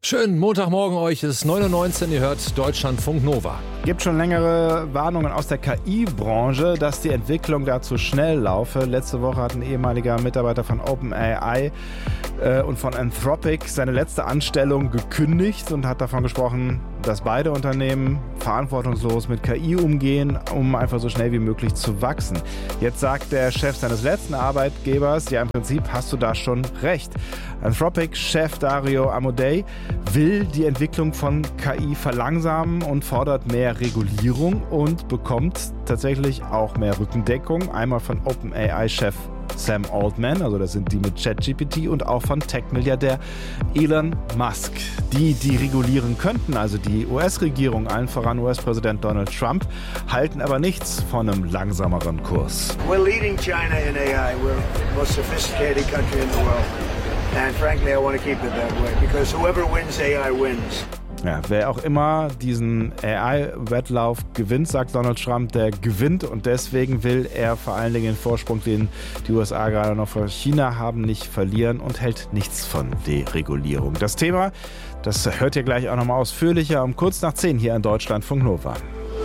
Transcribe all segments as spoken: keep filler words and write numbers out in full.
Schönen Montagmorgen euch, es ist neun Uhr neunzehn, ihr hört Deutschlandfunk Nova. Gibt schon längere Warnungen aus der K I-Branche, dass die Entwicklung da zu schnell laufe. Letzte Woche hat ein ehemaliger Mitarbeiter von OpenAI äh, und von Anthropic seine letzte Anstellung gekündigt und hat davon gesprochen, dass beide Unternehmen verantwortungslos mit K I umgehen, um einfach so schnell wie möglich zu wachsen. Jetzt sagt der Chef seines letzten Arbeitgebers, ja, im Prinzip hast du da schon recht. Anthropic-Chef Dario Amodei will die Entwicklung von K I verlangsamen und fordert mehr Regulierung und bekommt tatsächlich auch mehr Rückendeckung. Einmal von OpenAI-Chef Sam Altman, also das sind die mit ChatGPT, und auch von Tech-Milliardär Elon Musk, die die regulieren könnten, also die U S-Regierung, allen voran U S-Präsident Donald Trump, halten aber nichts von einem langsameren Kurs. We're leading China in A I. We're the most sophisticated country in the world. And frankly, I want to keep it that way, because whoever wins A I wins. Ja, wer auch immer diesen A I-Wettlauf gewinnt, sagt Donald Trump, der gewinnt, und deswegen will er vor allen Dingen den Vorsprung, den die U S A gerade noch vor China haben, nicht verlieren und hält nichts von Deregulierung. Das Thema, das hört ihr gleich auch nochmal ausführlicher um kurz nach zehn hier in Deutschlandfunk Nova.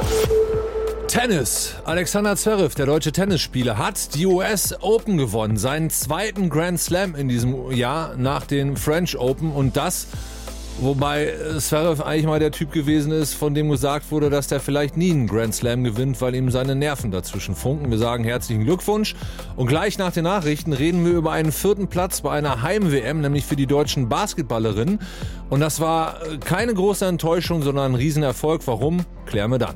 Tennis. Alexander Zverev, der deutsche Tennisspieler, hat die U S Open gewonnen. Seinen zweiten Grand Slam in diesem Jahr nach den French Open, und das wobei Zverev eigentlich mal der Typ gewesen ist, von dem gesagt wurde, dass der vielleicht nie einen Grand Slam gewinnt, weil ihm seine Nerven dazwischen funken. Wir sagen herzlichen Glückwunsch. Und gleich nach den Nachrichten reden wir über einen vierten Platz bei einer Heim-W M, nämlich für die deutschen Basketballerinnen. Und das war keine große Enttäuschung, sondern ein Riesenerfolg. Warum? Klären wir dann.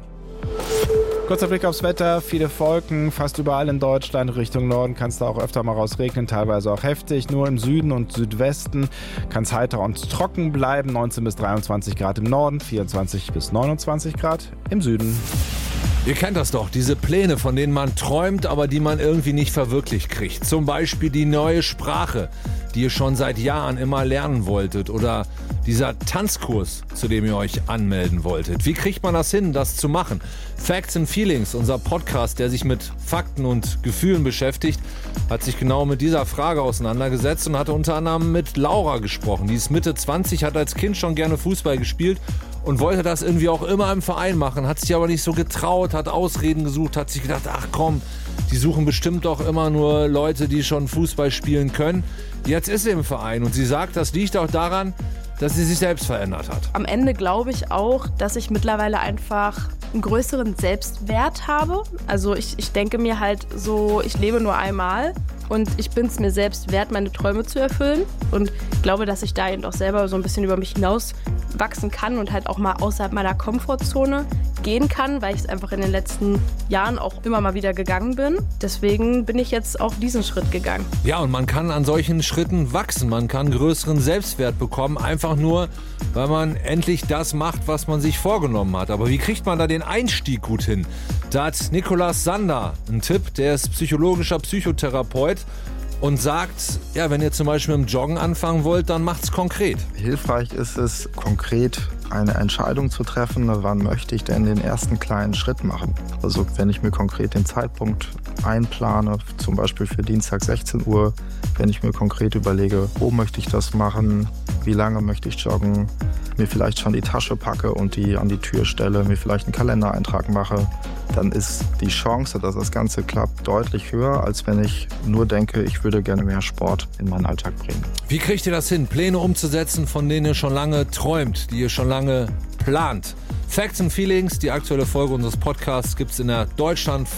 Kurzer Blick aufs Wetter, viele Wolken, fast überall in Deutschland. Richtung Norden kann es da auch öfter mal rausregnen, teilweise auch heftig. Nur im Süden und Südwesten kann es heiter und trocken bleiben. neunzehn bis dreiundzwanzig Grad im Norden, vierundzwanzig bis neunundzwanzig Grad im Süden. Ihr kennt das doch, diese Pläne, von denen man träumt, aber die man irgendwie nicht verwirklicht kriegt. Zum Beispiel die neue Sprache, die ihr schon seit Jahren immer lernen wolltet, oder dieser Tanzkurs, zu dem ihr euch anmelden wolltet. Wie kriegt man das hin, das zu machen? Facts and Feelings, unser Podcast, der sich mit Fakten und Gefühlen beschäftigt, hat sich genau mit dieser Frage auseinandergesetzt und hatte unter anderem mit Laura gesprochen. Die ist Mitte zwanzig, hat als Kind schon gerne Fußball gespielt und wollte das irgendwie auch immer im Verein machen, hat sich aber nicht so getraut, hat Ausreden gesucht, hat sich gedacht, ach komm, die suchen bestimmt doch immer nur Leute, die schon Fußball spielen können. Jetzt ist sie im Verein und sie sagt, das liegt auch daran, dass sie sich selbst verändert hat. Am Ende glaube ich auch, dass ich mittlerweile einfach einen größeren Selbstwert habe. Also ich, ich denke mir halt so, ich lebe nur einmal und ich bin es mir selbst wert, meine Träume zu erfüllen. Und glaube, dass ich da eben auch selber so ein bisschen über mich hinaus wachsen kann und halt auch mal außerhalb meiner Komfortzone gehen kann, weil ich es einfach in den letzten Jahren auch immer mal wieder gegangen bin. Deswegen bin ich jetzt auch diesen Schritt gegangen. Ja, und man kann an solchen Schritten wachsen. Man kann größeren Selbstwert bekommen, einfach nur, weil man endlich das macht, was man sich vorgenommen hat. Aber wie kriegt man da den Einstieg gut hin? Da hat Nikolaus Sander einen Tipp, der ist psychologischer Psychotherapeut und sagt, ja, wenn ihr zum Beispiel mit dem Joggen anfangen wollt, dann macht's konkret. Hilfreich ist es, konkret eine Entscheidung zu treffen, wann möchte ich denn den ersten kleinen Schritt machen. Also wenn ich mir konkret den Zeitpunkt einplane, zum Beispiel für Dienstag sechzehn Uhr, wenn ich mir konkret überlege, wo möchte ich das machen, wie lange möchte ich joggen, mir vielleicht schon die Tasche packe und die an die Tür stelle, mir vielleicht einen Kalendereintrag mache, dann ist die Chance, dass das Ganze klappt, deutlich höher, als wenn ich nur denke, ich würde gerne mehr Sport in meinen Alltag bringen. Wie kriegt ihr das hin, Pläne umzusetzen, von denen ihr schon lange träumt, die ihr schon lange plant? Facts and Feelings, die aktuelle Folge unseres Podcasts, gibt's in der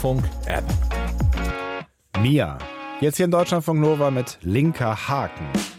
Deutschlandfunk-App. Mia, jetzt hier in Deutschlandfunk Nova mit Linker Haken.